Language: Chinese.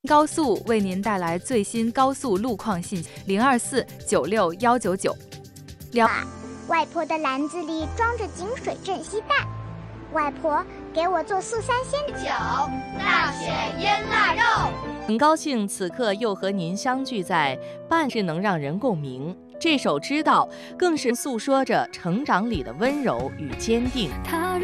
高速为您带来最新高速路况信息，024961999。 外婆的篮子里装着井水镇西蛋，外婆给我做素三鲜酒，大雪腌腊肉。 很高兴此刻又和您相聚在半是能让人共鸣。这首《知道》更是诉说着成长里的温柔与坚定。